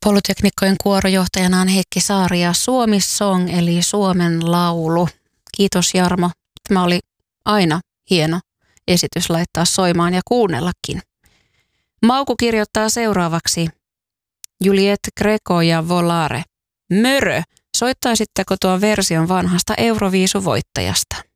Poluteknikkojen kuorojohtajana on Heikki Saari ja Suomi Song eli Suomen laulu. Kiitos Jarmo. Tämä oli aina hieno esitys laittaa soimaan ja kuunnellakin. Mauku kirjoittaa seuraavaksi. Juliette Greco ja Volare. Mörö, soittaisitteko tuon version vanhasta Euroviisuvoittajasta?